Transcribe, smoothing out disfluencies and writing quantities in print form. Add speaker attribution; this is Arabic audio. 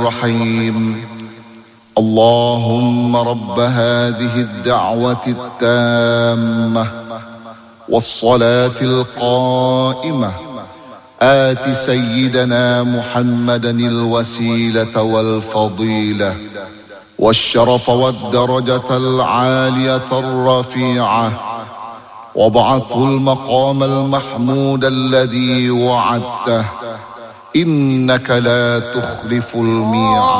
Speaker 1: الرحيم. اللهم رب هذه الدعوة التامة والصلاة القائمة آت سيدنا محمدا الوسيلة والفضيلة والشرف والدرجة العالية الرفيعة، وابعثه المقام المحمود الذي وعدته، إنك لا تخلف الميعاد.